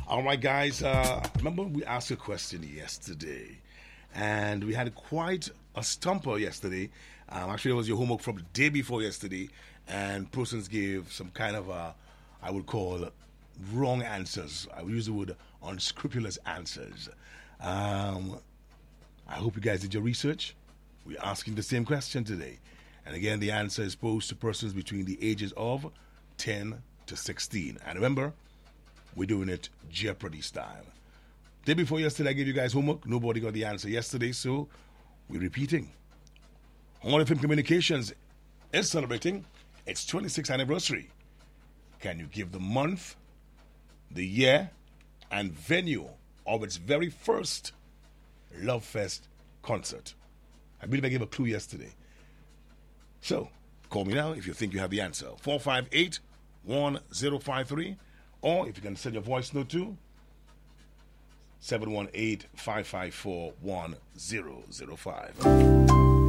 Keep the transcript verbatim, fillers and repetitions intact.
All right, guys. Uh, remember we asked a question yesterday, and we had quite a stumper yesterday. Um, actually, it was your homework from the day before yesterday, and persons gave some kind of a, I would call, wrong answers. I would use the word unscrupulous answers. Um, I hope you guys did your research. We're asking the same question today. And again, the answer is posed to persons between the ages of ten to sixteen. And remember, we're doing it Jeopardy style. Day before yesterday, I gave you guys homework. Nobody got the answer yesterday, so we're repeating. Horn F M Communications is celebrating its twenty-sixth anniversary. Can you give the month, the year, and venue of its very first Love Fest concert? I believe I gave a clue yesterday. So, call me now if you think you have the answer. four five eight, one zero five three. Or if you can send your voice note to seven one eight, five five four, one zero zero five.